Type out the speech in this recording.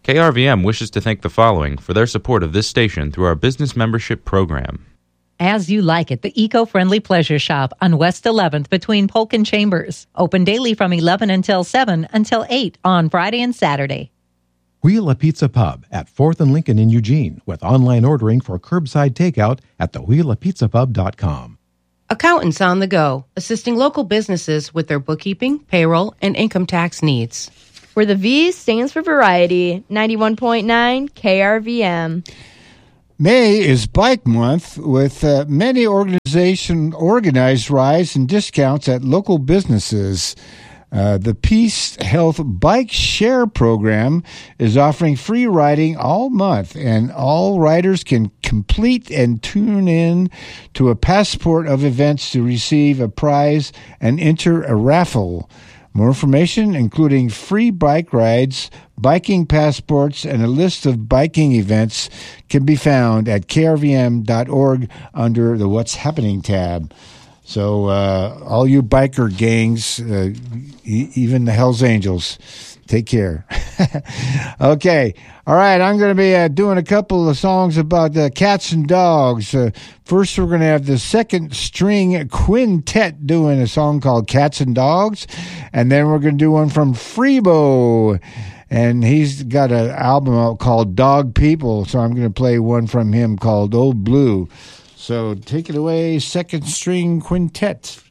KRVM wishes to thank the following for their support of this station through our business membership program. As You Like It, the eco-friendly pleasure shop on West 11th between Polk and Chambers. Open daily from 11 until 7 until 8 on Friday and Saturday. Wheel a Pizza Pub at 4th and Lincoln in Eugene with online ordering for curbside takeout at thewheelapizzapub.com. Accountants on the Go, assisting local businesses with their bookkeeping, payroll, and income tax needs. Where the V stands for variety, 91.9 KRVM. May is Bike Month, with many organized rides and discounts at local businesses. The Peace Health Bike Share Program is offering free riding all month, and all riders can complete and tune in to a passport of events to receive a prize and enter a raffle. More information, including free bike rides, biking passports, and a list of biking events, can be found at krvm.org under the What's Happening tab. So all you biker gangs, even the Hells Angels, take care. Okay. All right. I'm going to be doing a couple of songs about cats and dogs. First, we're going to have the Second String Quintet doing a song called Cats and Dogs. And then we're going to do one from Freebo. And he's got an album out called Dog People. So I'm going to play one from him called Old Blue. So take it away, Second String Quintet.